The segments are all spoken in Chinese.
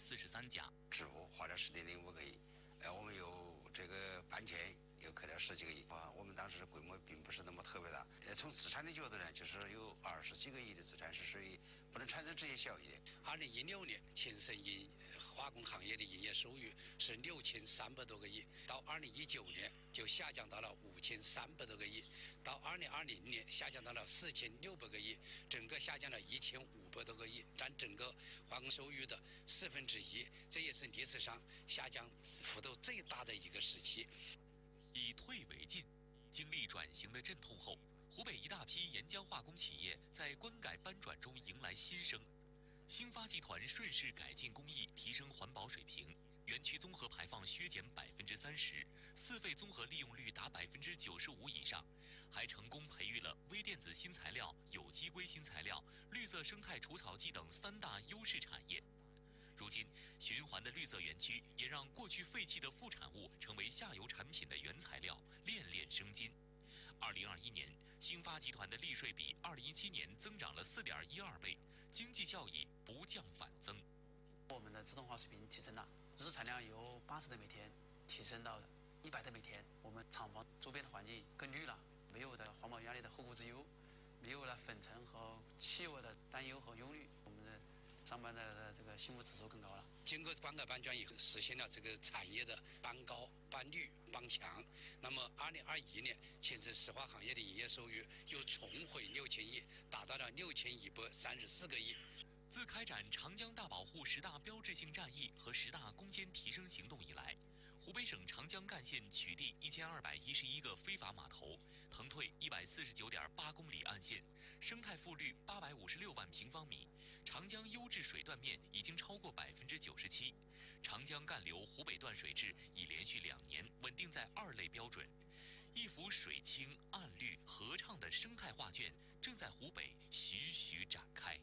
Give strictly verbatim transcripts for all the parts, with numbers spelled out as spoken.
四十三家， 支付花了十点零五个亿，呃，我们有这个搬迁又扣了十几个亿啊。我们当时规模并不是那么特别大，呃，从资产的角度呢，就是有二十几个亿的资产是属于不能产生直接效益的。 二零一六年轻生营化工行业的营业收入是六千三百多个亿，到二零一九年就下降到了五千三百多个亿，到二零二零年下降到了四千六百个亿，整个下降了一千五百多个亿，占整个化工收入的四分之一，这也是历史上下降幅度最大的一个时期。 以退为进，经历转型的阵痛后，湖北一大批沿江化工企业在官改搬转中迎来新生。兴发集团顺势改进工艺，提升环保水平，园区综合排放削减百分之三十，四废综合利用率达百分之九十五以上，还成功培育了微电子新材料、有机硅新材料、绿色生态除草剂等三大优势产业。如今，循环的绿色园区也让过去废弃的副产物成为下游产品的原材料，链链生金。二零二一年，兴发集团的利税比二零一七年增长了四点一二倍，经济效益不降反增。 我们的自动化水平提升了，日产量由八十吨每天提升到一百吨每天。我们厂房周边的环境更绿了，没有的环保压力的后顾之忧，没有了粉尘和气味的担忧和忧虑。我们的上班的这个幸福指数更高了。 经过官改搬转以后，实现了这个产业的搬高、搬绿、搬强。那么，二零二一年，轻质石化行业的营业收入又重回六千亿，达到了六千一百三十四个亿。 自开展长江大保护十大标志性战役和十大攻坚提升行动以来，湖北省长江干线取缔一千二百一十一个非法码头，腾退一百四十九点八公里岸线，生态复绿八百五十六万平方米，长江优质水段面已经超过百分之九十七，长江干流湖北段水质已连续两年稳定在二类标准，一幅水清岸绿合唱的生态画卷正在湖北徐徐展开。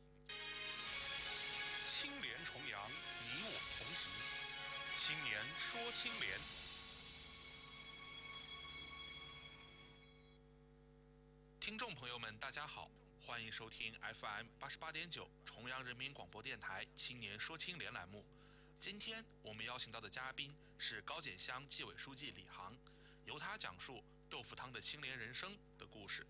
青联重阳，你我同行。青年说青联。听众朋友们，大家好，欢迎收听 F M 八十八点九重阳人民广播电台青年说青联栏目。今天我们邀请到的嘉宾是高检乡纪委书记李航，由他讲述豆腐汤的青年人生的故事。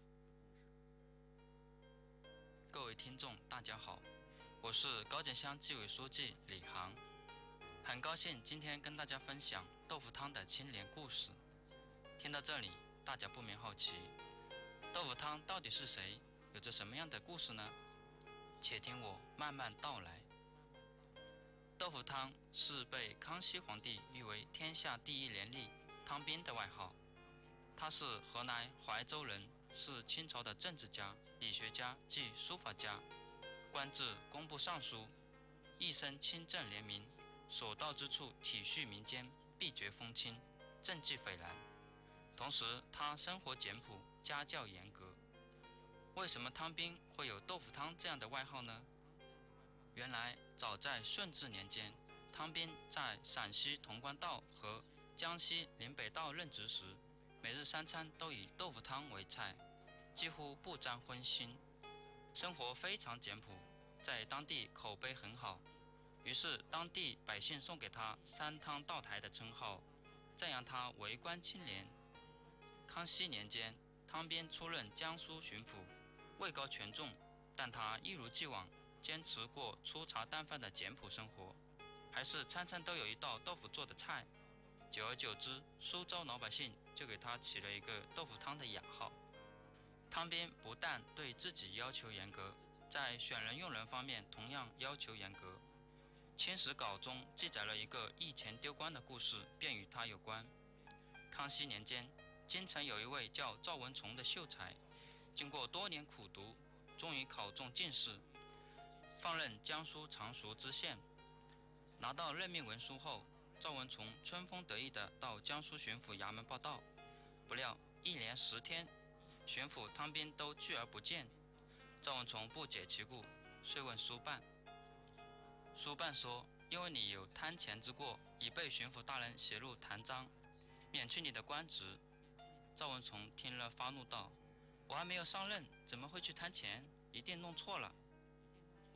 各位听众，大家好，我是高检乡纪委书记李航，很高兴今天跟大家分享豆腐汤的青年故事。听到这里，大家不免好奇，豆腐汤到底是谁，有着什么样的故事呢？且听我慢慢道来。豆腐汤是被康熙皇帝誉为天下第一廉吏汤斌的外号。他是河南怀州人，是清朝的政治家、理学家及书法家，官至工部尚书，一生清正廉明，所到之处体恤民间，必绝风清，政绩斐然。同时他生活简朴，家教严格。为什么汤斌会有豆腐汤这样的外号呢？原来早在顺治年间，汤斌在陕西潼关道和江西临北道任职时，每日三餐都以豆腐汤为菜，几乎不沾荤腥，生活非常简朴，在当地口碑很好。于是当地百姓送给他三汤道台的称号，赞扬他为官清廉。康熙年间，汤斌出任江苏巡抚，位高权重，但他一如既往坚持过粗茶淡饭的简朴生活，还是餐餐都有一道豆腐做的菜。久而久之，苏州老百姓就给他起了一个豆腐汤的雅号。汤斌不但对自己要求严格，在选人用人方面同样要求严格。清史稿中记载了一个以钱丢官的故事，便与他有关。康熙年间，京城有一位叫赵文崇的秀才，经过多年苦读，终于考中进士，放任江苏常熟知县。拿到任命文书后，赵文崇春风得意地到江苏巡抚衙门报到，不料一连十天，巡抚汤斌都拒而不见。赵文崇不解其故，遂问书办。书办说，因为你有贪钱之过，已被巡抚大人写入坛章，免去你的官职。赵文崇听了发怒道，我还没有上任，怎么会去贪钱？一定弄错了。